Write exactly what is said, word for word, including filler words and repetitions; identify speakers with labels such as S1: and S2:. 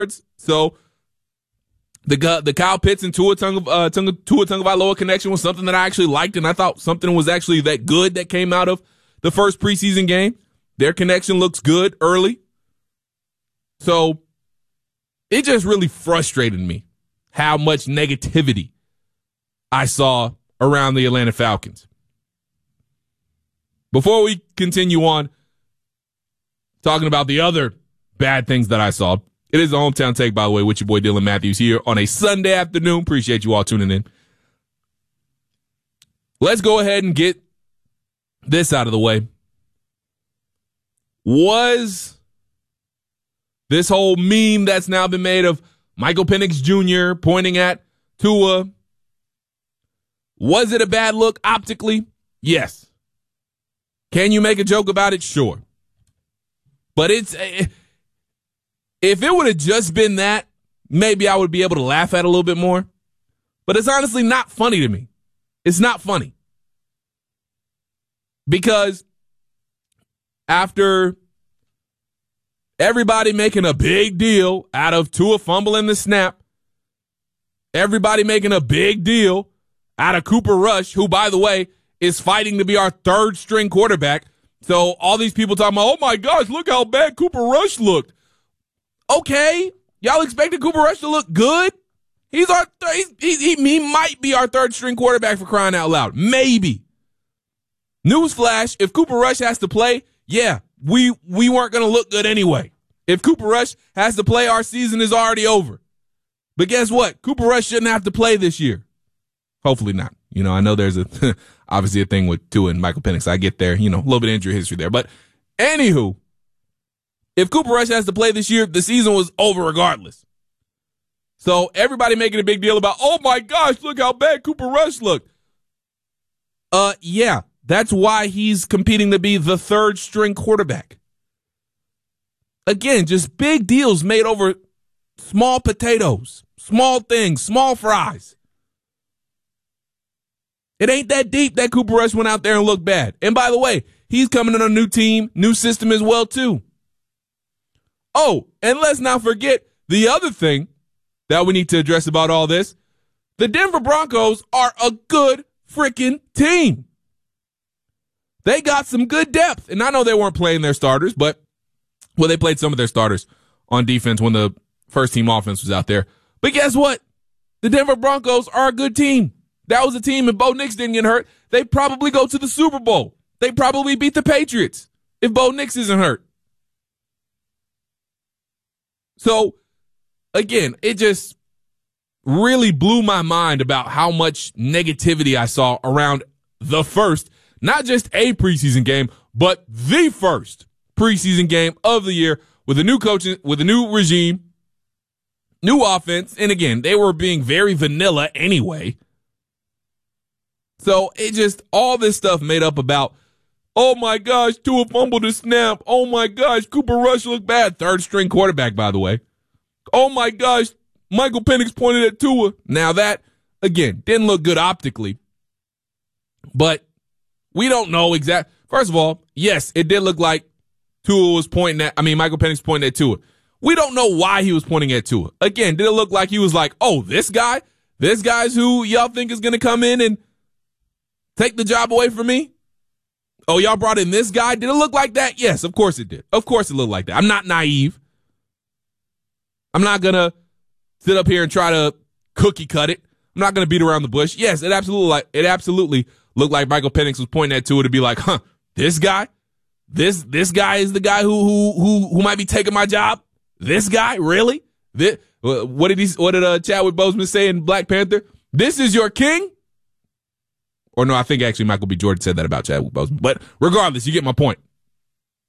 S1: So the the Kyle Pitts and Tua Tung, uh, Tung, Tua Tagovailoa connection was something that I actually liked, and I thought something was actually that good that came out of the first preseason game. Their connection looks good early. So it just really frustrated me how much negativity I saw around the Atlanta Falcons. Before we continue on talking about the other bad things that I saw, it is a hometown take, by the way, with your boy Dylan Matthews here on a Sunday afternoon. Appreciate you all tuning in. Let's go ahead and get this out of the way. Was this whole meme that's now been made of Michael Penix Junior pointing at Tua, was it a bad look optically? Yes. Can you make a joke about it? Sure. But it's, if it would have just been that, maybe I would be able to laugh at it a little bit more. But it's honestly not funny to me. It's not funny. Because after everybody making a big deal out of Tua fumbling the snap, everybody making a big deal out of Cooper Rush, who, by the way, is fighting to be our third string quarterback. So all these people talking about, oh my gosh, look how bad Cooper Rush looked. Okay, y'all expected Cooper Rush to look good? He's our th- he's, he, he, he might be our third string quarterback, for crying out loud. Maybe. Newsflash, if Cooper Rush has to play, yeah, we we weren't going to look good anyway. If Cooper Rush has to play, our season is already over. But guess what? Cooper Rush shouldn't have to play this year. Hopefully not. You know, I know there's a obviously a thing with Tua and Michael Penix. I get there, you know, a little bit of injury history there. But anywho, if Cooper Rush has to play this year, the season was over regardless. So everybody making a big deal about, oh my gosh, look how bad Cooper Rush looked. Uh, yeah, that's why he's competing to be the third string quarterback. Again, just big deals made over small potatoes, small things, small fries. It ain't that deep that Cooper Rush went out there and looked bad. And by the way, he's coming in a new team, new system as well, too. Oh, and let's not forget the other thing that we need to address about all this. The Denver Broncos are a good freaking team. They got some good depth. And I know they weren't playing their starters, but, well, they played some of their starters on defense when the first team offense was out there. But guess what? The Denver Broncos are a good team. That was a team, if Bo Nix didn't get hurt, they probably go to the Super Bowl. They probably beat the Patriots if Bo Nix isn't hurt. So, again, it just really blew my mind about how much negativity I saw around the first, not just a preseason game, but the first preseason game of the year with a new coach, with a new regime, new offense. And again, they were being very vanilla anyway. So it just, all this stuff made up about, oh my gosh, Tua fumbled a snap. Oh my gosh, Cooper Rush looked bad. Third string quarterback, by the way. Oh my gosh, Michael Penix pointed at Tua. Now that, again, didn't look good optically. But we don't know exactly. First of all, yes, it did look like Tua was pointing at, I mean, Michael Penix pointing at Tua. We don't know why he was pointing at Tua. Again, did it look like he was like, oh, this guy, this guy's who y'all think is going to come in and take the job away from me? Oh, y'all brought in this guy? Did it look like that? Yes, of course it did. Of course it looked like that. I'm not naive. I'm not going to sit up here and try to cookie cut it. I'm not going to beat around the bush. Yes, it absolutely like it absolutely looked like Michael Penix was pointing at Tua to be like, huh, this guy? This this guy is the guy who who who who might be taking my job? This guy? Really? This, what did he what did uh, Chadwick Boseman say in Black Panther? This is your king? Or no, I think actually Michael B. Jordan said that about Chadwick Boseman. But regardless, you get my point.